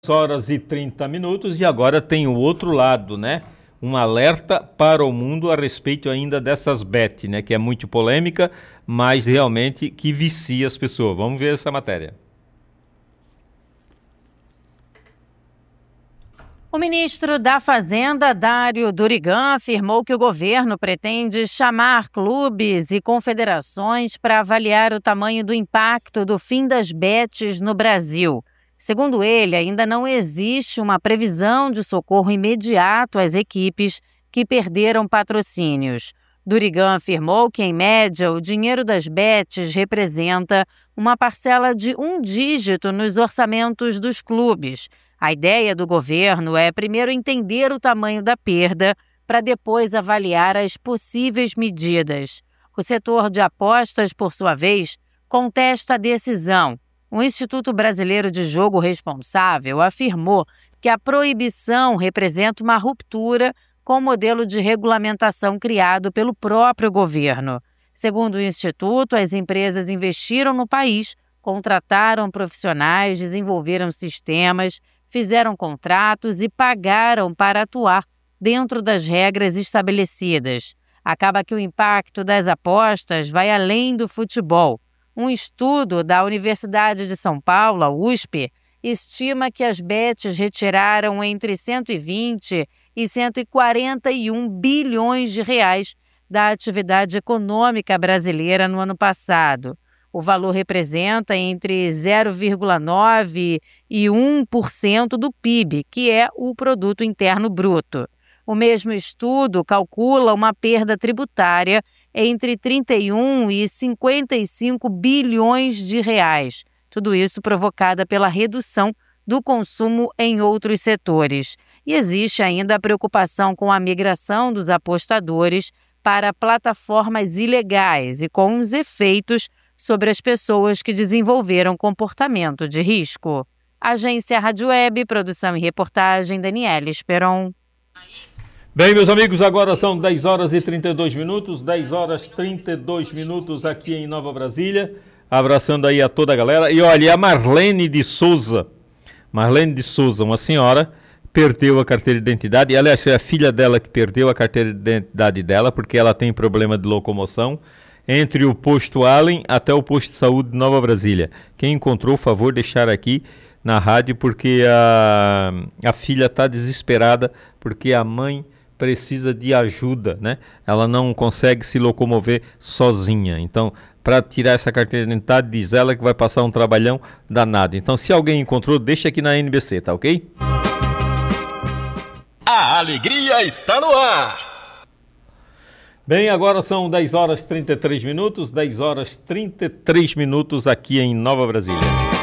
Horas e 30 minutos e agora tem o outro lado, né? Um alerta para o mundo a respeito ainda dessas bet, né? Que é muito polêmica, mas realmente que vicia as pessoas. Vamos ver essa matéria. O ministro da Fazenda, Dário Durigan, afirmou que o governo pretende chamar clubes e confederações para avaliar o tamanho do impacto do fim das bets no Brasil. Segundo ele, ainda não existe uma previsão de socorro imediato às equipes que perderam patrocínios. Durigan afirmou que, em média, o dinheiro das bets representa uma parcela de 1 dígito nos orçamentos dos clubes. A ideia do governo é primeiro entender o tamanho da perda para depois avaliar as possíveis medidas. O setor de apostas, por sua vez, contesta a decisão. O Instituto Brasileiro de Jogo Responsável afirmou que a proibição representa uma ruptura com o modelo de regulamentação criado pelo próprio governo. Segundo o Instituto, as empresas investiram no país, contrataram profissionais, desenvolveram sistemas, fizeram contratos e pagaram para atuar dentro das regras estabelecidas. Acaba que o impacto das apostas vai além do futebol. Um estudo da Universidade de São Paulo, a USP, estima que as bets retiraram entre 120 e 141 bilhões de reais da atividade econômica brasileira no ano passado. O valor representa entre 0,9% e 1% do PIB, que é o Produto Interno Bruto. O mesmo estudo calcula uma perda tributária entre 31 e 55 bilhões de reais. Tudo isso provocada pela redução do consumo em outros setores. E existe ainda a preocupação com a migração dos apostadores para plataformas ilegais e com os efeitos sobre as pessoas que desenvolveram comportamento de risco. Agência Rádio Web, produção e reportagem, Daniela Esperon. Bem, meus amigos, agora são 10 horas e 32 minutos, 10 horas e 32 minutos aqui em Nova Brasília, abraçando aí a toda a galera. E olha, a Marlene de Souza, uma senhora, perdeu a carteira de identidade. Aliás, foi a filha dela que perdeu a carteira de identidade dela, porque ela tem problema de locomoção, entre o posto Allen até o posto de saúde de Nova Brasília. Quem encontrou, por favor, deixar aqui na rádio, porque a filha está desesperada, porque a mãe precisa de ajuda, né? Ela não consegue se locomover sozinha. Então, para tirar essa carteira de identidade, diz ela que vai passar um trabalhão danado. Então, se alguém encontrou, deixa aqui na NBC, tá ok? A alegria está no ar! Bem, agora são 10 horas e 33 minutos, 10 horas e 33 minutos aqui em Nova Brasília.